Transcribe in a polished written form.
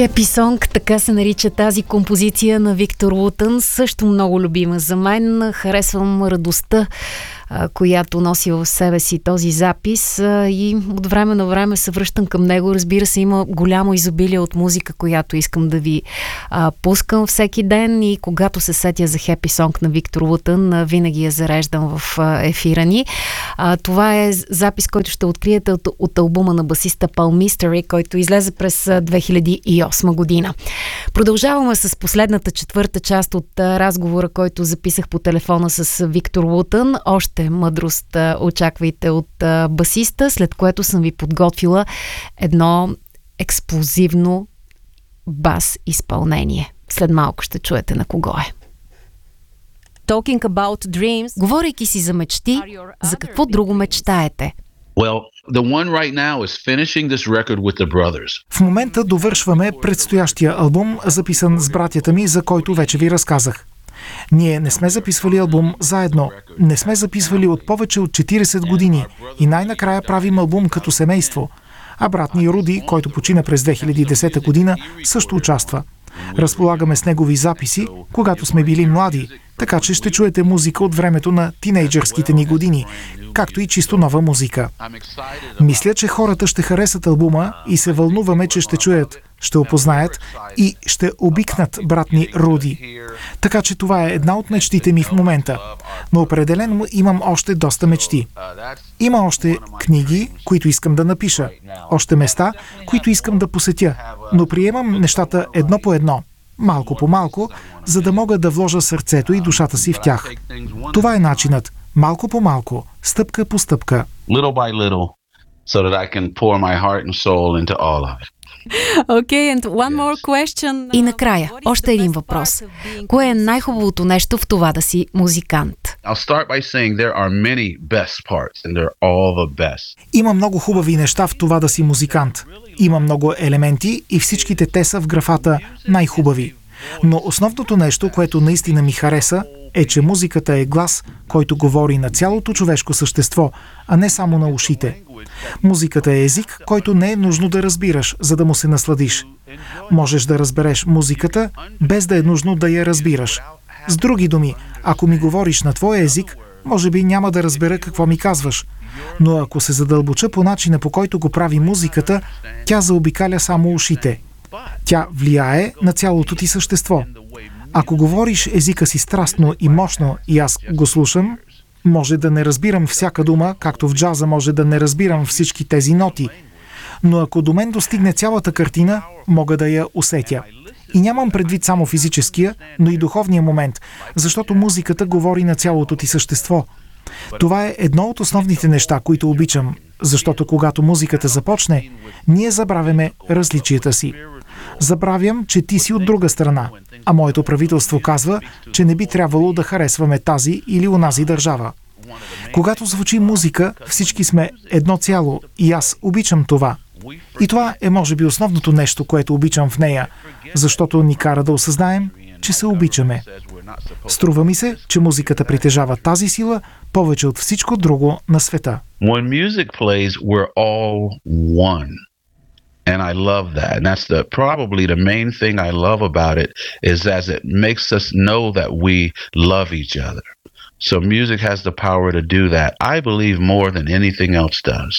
Happy Song, така се нарича тази композиция на Виктор Лутън, също много любима за мен. Харесвам радостта, която носи в себе си този запис, и от време на време се връщам към него. Разбира се, има голямо изобилие от музика, която искам да ви пускам всеки ден, и когато се сетя за Happy Song на Виктор Лутън, винаги я зареждам в ефира ни. Това е запис, който ще откриете от албума на басиста Paul Mystery, който излезе през 2008 година. Продължаваме с последната четвърта част от разговора, който записах по телефона с Виктор Лутън. Още мъдрост очаквайте от басиста, след което съм ви подготвила едно експлозивно бас изпълнение. След малко ще чуете на кого е. Talking about dreams. Говорейки си за мечти, за какво друго мечтаете? Well, the one right now is finishing this record with the brothers. В момента довършваме предстоящия албум, записан с братята ми, за който вече ви разказах. Ние не сме записвали албум заедно. Не сме записвали от повече от 40 години и най-накрая правим албум като семейство. А брат ни Руди, който почина през 2010 година, също участва. Разполагаме с негови записи, когато сме били млади, така че ще чуете музика от времето на тинейджърските ни години, както и чисто нова музика. Мисля, че хората ще харесат албума и се вълнуваме, че ще чуят, ще опознаят и ще обикнат брат ни Руди. Така че това е една от мечтите ми в момента. Но определено имам още доста мечти. Има още книги, които искам да напиша. Още места, които искам да посетя. Но приемам нещата едно по едно, малко по малко, за да мога да вложа сърцето и душата си в тях. Това е начинът. Малко по малко, стъпка по стъпка. Little by little, so that I can pour my heart and soul into all of it. Okay, and one more question. И накрая, още един въпрос. Кое е най-хубавото нещо в това да си музикант? I'll start by saying there are many best parts and they're all the best. Има много хубави неща в това да си музикант. Има много елементи и всичките те са в графата най-хубави. Но основното нещо, което наистина ми хареса, е, че музиката е глас, който говори на цялото човешко същество, а не само на ушите. Музиката е език, който не е нужно да разбираш, за да му се насладиш. Можеш да разбереш музиката, без да е нужно да я разбираш. С други думи, ако ми говориш на твоя език, може би няма да разбера какво ми казваш. Но ако се задълбоча по начина, по който го прави музиката, тя заобикаля само ушите. Тя влияе на цялото ти същество. Ако говориш езика си страстно и мощно и аз го слушам, може да не разбирам всяка дума, както в джаза може да не разбирам всички тези ноти. Но ако до мен достигне цялата картина, мога да я усетя. И нямам предвид само физическия, но и духовния момент, защото музиката говори на цялото ти същество. Това е едно от основните неща, които обичам, защото когато музиката започне, ние забравяме различията си. Забравям, че ти си от друга страна, а моето правителство казва, че не би трябвало да харесваме тази или онази държава. Когато звучи музика, всички сме едно цяло и аз обичам това. И това е може би основното нещо, което обичам в нея, защото ни кара да осъзнаем, че се обичаме. Струва ми се, че музиката притежава тази сила повече от всичко друго на света. When music plays, we're all one. And I love that. And that's probably the main thing I love about it is as it makes us know that we love each other. So music has the power to do that, I believe, more than anything else does.